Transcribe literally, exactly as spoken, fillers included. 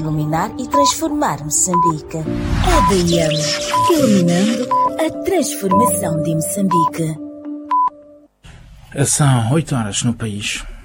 iluminar e transformar Moçambique. A D I M, iluminando a transformação de Moçambique. São oito horas no país.